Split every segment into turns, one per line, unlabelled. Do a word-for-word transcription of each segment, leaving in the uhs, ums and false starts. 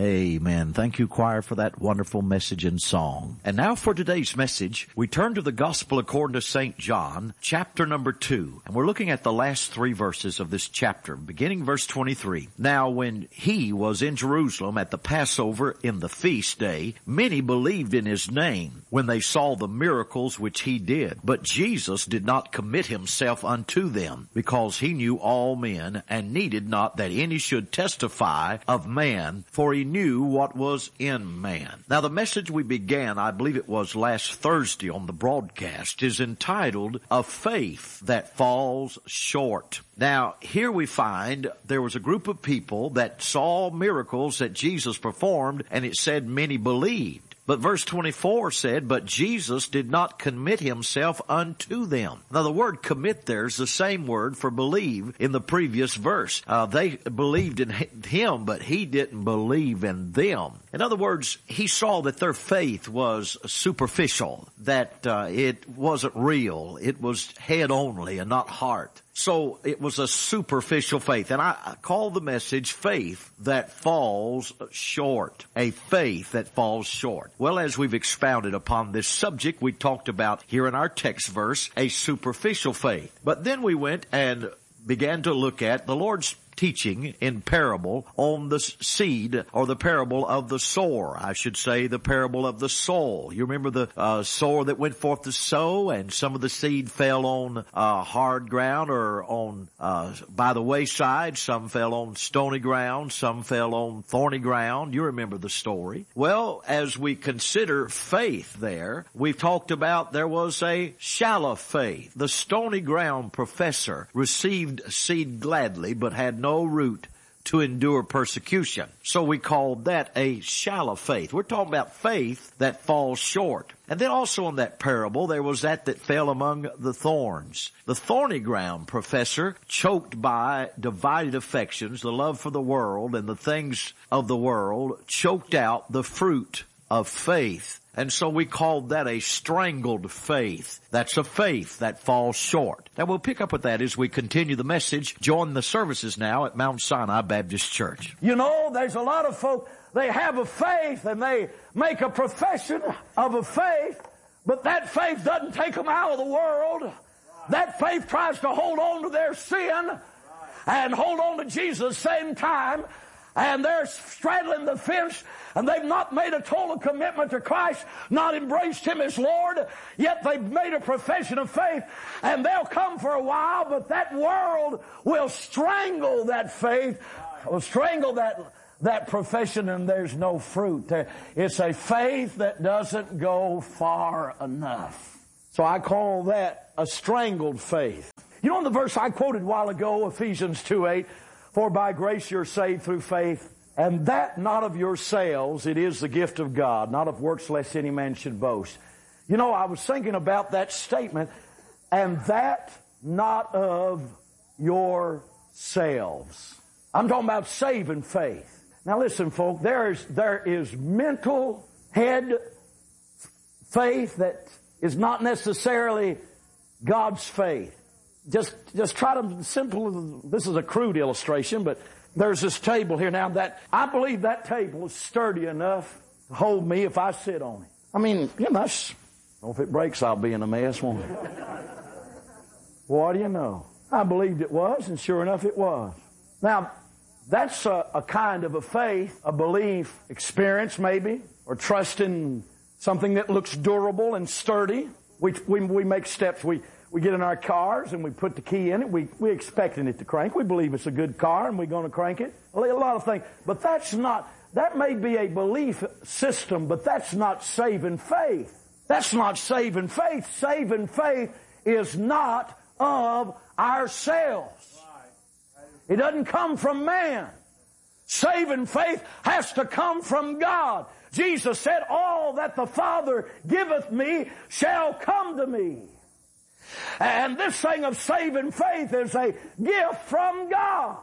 Amen. Thank you, choir, for that wonderful message and song. And now for today's message, we turn to the Gospel according to Saint John, chapter number two. And we're looking at the last three verses of this chapter, beginning verse twenty-three. Now when he was in Jerusalem at the Passover in the feast day, many believed in his name when they saw the miracles which he did. But Jesus did not commit himself unto them, because he knew all men, and needed not that any should testify of man, for he knew what was in man. Now the message we began, I believe it was last Thursday on the broadcast, is entitled, A Faith That Falls Short. Now here we find there was a group of people that saw miracles that Jesus performed, and it said many believed. But verse twenty-four said, but Jesus did not commit himself unto them. Now the word commit there is the same word for believe in the previous verse. Uh, they believed in him, but he didn't believe in them. In other words, he saw that their faith was superficial, that uh, it wasn't real. It was head only and not heart. So it was a superficial faith. And I, I call the message faith that falls short. A faith that falls short. Well, as we've expounded upon this subject, we talked about here in our text verse, a superficial faith. But then we went and began to look at the Lord's teaching in parable on the seed, or the parable of the sower. I should say the parable of the soul. You remember the uh, sower that went forth to sow, and some of the seed fell on uh, hard ground or on uh, by the wayside. Some fell on stony ground. Some fell on thorny ground. You remember the story. Well, as we consider faith there, we've talked about there was a shallow faith. The stony ground professor received seed gladly, but had no root to endure persecution. So we called that a shallow faith. We're talking about faith that falls short. And then also in that parable, there was that that fell among the thorns. The thorny ground professor, choked by divided affections, the love for the world and the things of the world, choked out the fruit of faith. And so we called that a strangled faith. That's a faith that falls short. Now we'll pick up with that as we continue the message. Join the services now at Mount Sinai Baptist Church.
You know, there's a lot of folk, they have a faith and they make a profession of a faith, but that faith doesn't take them out of the world. That faith tries to hold on to their sin and hold on to Jesus at the same time. And they're straddling the fence, and they've not made a total commitment to Christ, not embraced Him as Lord, yet they've made a profession of faith, and they'll come for a while, but that world will strangle that faith, will strangle that, that profession, and there's no fruit. It's a faith that doesn't go far enough. So I call that a strangled faith. You know, in the verse I quoted a while ago, Ephesians two eight, for by grace you're saved through faith, and that not of yourselves, it is the gift of God, not of works lest any man should boast. You know, I was thinking about that statement, and that not of yourselves. I'm talking about saving faith. Now listen, folk, there is, there is mental head faith that is not necessarily God's faith. Just, just try to simple, this is a crude illustration, but there's this table here now that, I believe that table is sturdy enough to hold me if I sit on it. I mean, you know, that's, well, if it breaks, I'll be in a mess, won't it? What do you know? I believed it was, and sure enough it was. Now, that's a, a kind of a faith, a belief, experience maybe, or trust in something that looks durable and sturdy. We, we, we make steps, we, We get in our cars and we put the key in it. We, we're expecting it to crank. We believe it's a good car and we're going to crank it. A lot of things. But that's not, that may be a belief system, but that's not saving faith. That's not saving faith. Saving faith is not of ourselves. It doesn't come from man. Saving faith has to come from God. Jesus said, all that the Father giveth me shall come to me. And this thing of saving faith is a gift from God.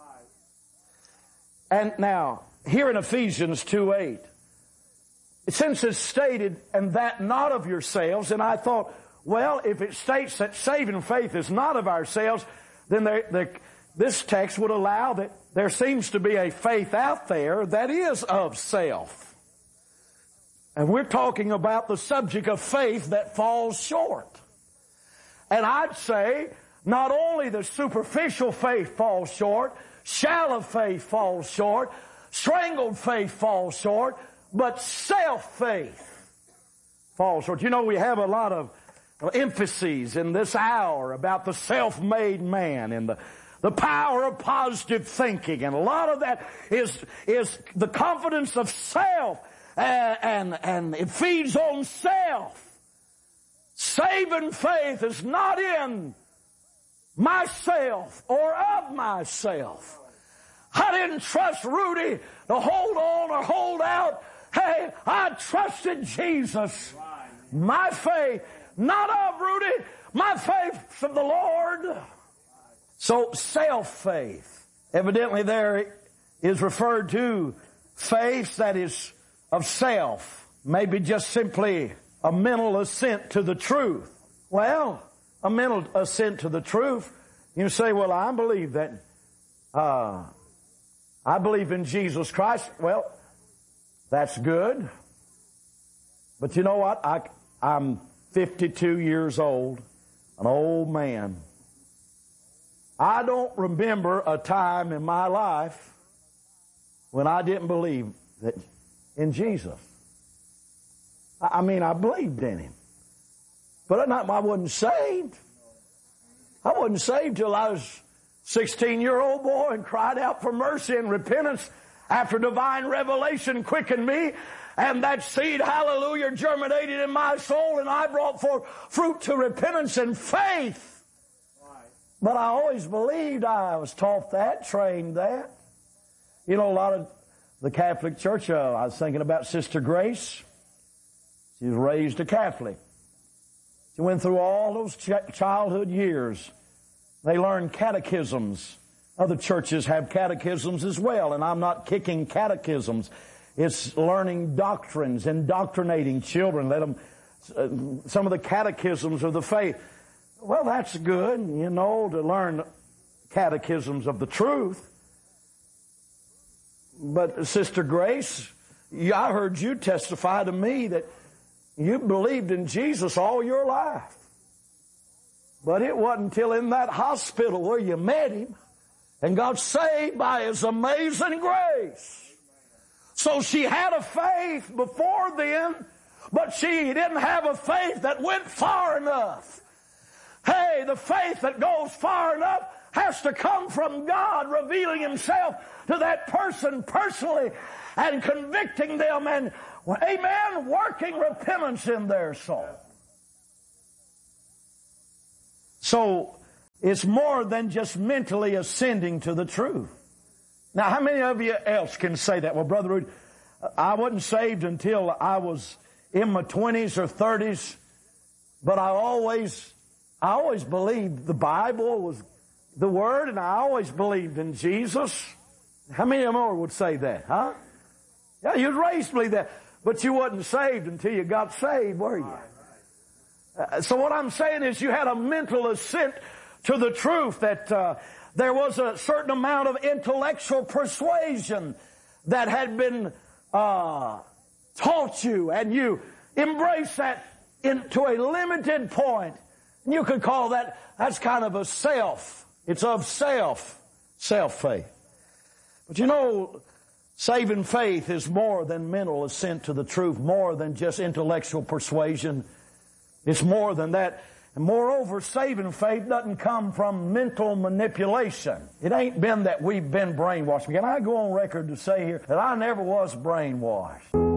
And now, here in Ephesians two eight, since it's stated, and that not of yourselves, and I thought, well, if it states that saving faith is not of ourselves, then there, there, this text would allow that there seems to be a faith out there that is of self. And we're talking about the subject of faith that falls short. And I'd say not only the superficial faith falls short, shallow faith falls short, strangled faith falls short, but self-faith falls short. You know, we have a lot of emphases in this hour about the self-made man and the, the power of positive thinking. And a lot of that is, is the confidence of self, and, and, and it feeds on self. Saving faith is not in myself or of myself. I didn't trust Rudy to hold on or hold out. Hey, I trusted Jesus. My faith, not of Rudy, my faith of the Lord. So self-faith, evidently there is referred to faith that is of self, maybe just simply a mental assent to the truth. Well, a mental assent to the truth, you say, well, I believe that, uh, I believe in Jesus Christ. Well, that's good. But you know what? I, I'm fifty-two years old, an old man. I don't remember a time in my life when I didn't believe that in Jesus. I mean, I believed in Him. But not, I wasn't saved. I wasn't saved till I was a sixteen-year-old boy and cried out for mercy and repentance after divine revelation quickened me. And that seed, hallelujah, germinated in my soul, and I brought forth fruit to repentance and faith. But I always believed. I was taught that, trained that. You know, a lot of the Catholic Church, uh, I was thinking about Sister Grace. She was raised a Catholic. She went through all those ch- childhood years. They learned catechisms. Other churches have catechisms as well, and I'm not kicking catechisms. It's learning doctrines, indoctrinating children. Let them, uh, some of the catechisms of the faith. Well, that's good, you know, to learn catechisms of the truth. But Sister Grace, I heard you testify to me that you believed in Jesus all your life. But it wasn't until in that hospital where you met Him and got saved by His amazing grace. So she had a faith before then, but she didn't have a faith that went far enough. Hey, the faith that goes far enough has to come from God revealing Himself to that person personally and convicting them and, amen, working repentance in their soul. So it's more than just mentally ascending to the truth. Now, how many of you else can say that? Well, Brother Rudy, I wasn't saved until I was in my twenties or thirties, but I always, I always believed the Bible was the Word, and I always believed in Jesus. How many more would say that, huh? Yeah, you was raised to believe that, but you wasn't saved until you got saved, were you? Uh, so what I'm saying is you had a mental assent to the truth that uh, there was a certain amount of intellectual persuasion that had been uh, taught you, and you embraced that in, to a limited point. And you could call that, that's kind of a self. It's of self, self-faith. But you know, saving faith is more than mental assent to the truth, more than just intellectual persuasion. It's more than that. And moreover, saving faith doesn't come from mental manipulation. It ain't been that we've been brainwashed. Can I go on record to say here that I never was brainwashed?